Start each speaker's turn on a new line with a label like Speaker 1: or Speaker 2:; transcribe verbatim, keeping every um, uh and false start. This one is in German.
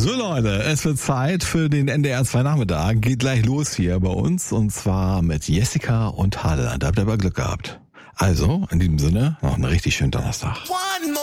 Speaker 1: So Leute, es wird Zeit für den N D R zwei Nachmittag. Geht gleich los hier bei uns und zwar mit Jessica und Halle. Da habt ihr aber Glück gehabt. Also, in diesem Sinne, noch einen richtig schönen Donnerstag.